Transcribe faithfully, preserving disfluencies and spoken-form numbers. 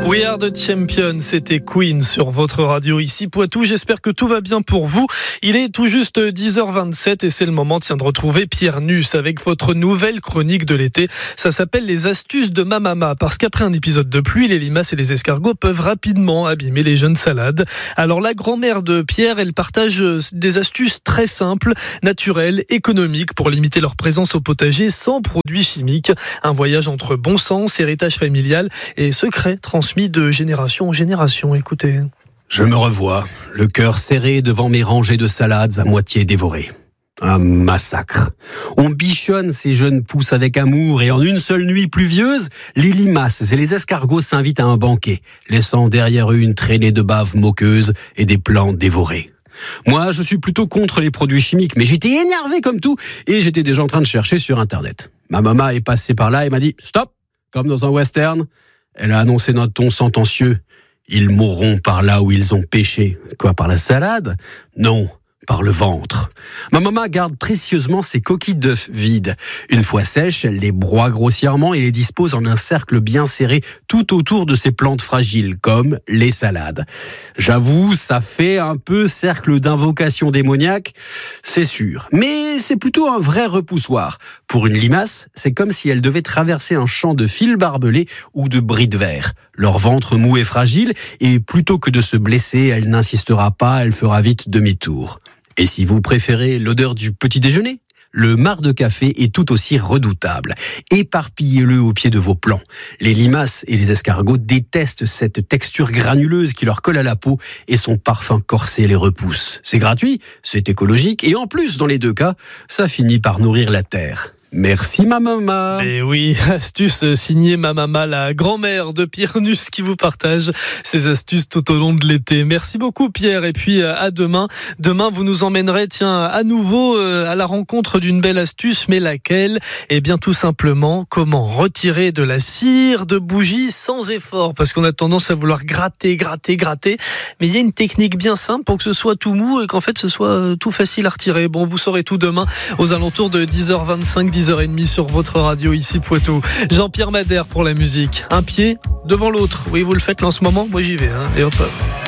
We Are the Champions, c'était Queen sur votre radio ici Poitou. J'espère que tout va bien pour vous. Il est tout juste dix heures vingt-sept et c'est le moment tiens, de retrouver Pierre Nuss avec votre nouvelle chronique de l'été. Ça s'appelle les astuces de ma maman. Parce qu'après un épisode de pluie, les limaces et les escargots peuvent rapidement abîmer les jeunes salades. Alors la grand-mère de Pierre, elle partage des astuces très simples, naturelles, économiques pour limiter leur présence au potager sans produits chimiques. Un voyage entre bon sens, héritage familial et secret transmis de génération en génération. Écoutez. Je me revois, le cœur serré devant mes rangées de salades à moitié dévorées. Un massacre. On bichonne ces jeunes pousses avec amour et en une seule nuit pluvieuse, les limaces et les escargots s'invitent à un banquet, laissant derrière eux une traînée de bave moqueuse et des plants dévorés. Moi, je suis plutôt contre les produits chimiques, mais j'étais énervé comme tout et j'étais déjà en train de chercher sur Internet. Ma maman est passée par là et m'a dit « Stop !» comme dans un western. Elle a annoncé d'un ton sentencieux. Ils mourront par là où ils ont péché. Quoi, par la salade ? Non, par le ventre. Ma maman garde précieusement ses coquilles d'œufs vides. Une fois sèches, elle les broie grossièrement et les dispose en un cercle bien serré tout autour de ces plantes fragiles, comme les salades. J'avoue, ça fait un peu cercle d'invocation démoniaque, c'est sûr. Mais c'est plutôt un vrai repoussoir. Pour une limace, c'est comme si elle devait traverser un champ de fils barbelés ou de bris de verre. Leur ventre mou est fragile et plutôt que de se blesser, elle n'insistera pas, elle fera vite demi-tour. Et si vous préférez l'odeur du petit déjeuner ? Le marc de café est tout aussi redoutable. Éparpillez-le au pied de vos plants. Les limaces et les escargots détestent cette texture granuleuse qui leur colle à la peau et son parfum corsé les repousse. C'est gratuit, c'est écologique et en plus, dans les deux cas, ça finit par nourrir la terre. Merci ma maman. Et oui, astuce signée ma maman, la grand-mère de Pierre Nuss qui vous partage ses astuces tout au long de l'été. Merci beaucoup Pierre et puis à demain. Demain vous nous emmènerez tiens à nouveau à la rencontre d'une belle astuce, mais laquelle ? Eh bien tout simplement comment retirer de la cire de bougie sans effort, parce qu'on a tendance à vouloir gratter, gratter, gratter, mais il y a une technique bien simple pour que ce soit tout mou et qu'en fait ce soit tout facile à retirer. Bon, vous saurez tout demain aux alentours de dix heures vingt-cinq, dix heures trente sur votre radio ici Poitou. Jean-Pierre Madère pour la musique. Un pied devant l'autre. Oui, vous le faites là en ce moment. Moi j'y vais. Hein. Et hop hop.